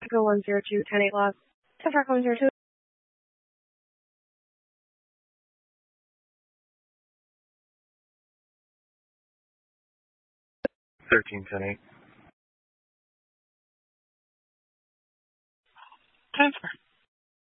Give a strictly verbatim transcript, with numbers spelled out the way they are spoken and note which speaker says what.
Speaker 1: Echo one zero two, ten eight log. San Francisco one zero two.
Speaker 2: thirteen ten eight.
Speaker 3: Transfer.